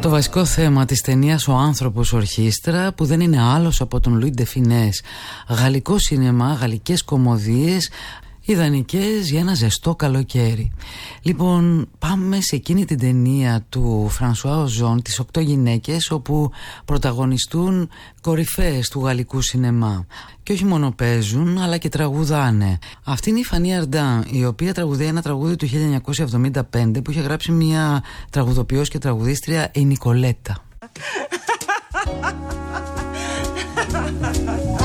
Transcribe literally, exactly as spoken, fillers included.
Το βασικό θέμα της ταινίας «Ο άνθρωπος ορχήστρα», που δεν είναι άλλος από τον Λουί ντε Φινές. Γαλλικό σινεμά, γαλλικές κωμωδίες, ιδανικές για ένα ζεστό καλοκαίρι. Λοιπόν, πάμε σε εκείνη την ταινία του Φρανσουά Οζόν, τις οκτώ γυναίκες, όπου πρωταγωνιστούν κορυφαίες του γαλλικού σινεμά. Και όχι μόνο παίζουν, αλλά και τραγουδάνε. Αυτή είναι η Φανή Αρντάν, η οποία τραγουδάει ένα τραγούδι του χίλια εννιακόσια εβδομήντα πέντε που είχε γράψει μια τραγουδοποιός και τραγουδίστρια, η Νικολέτα.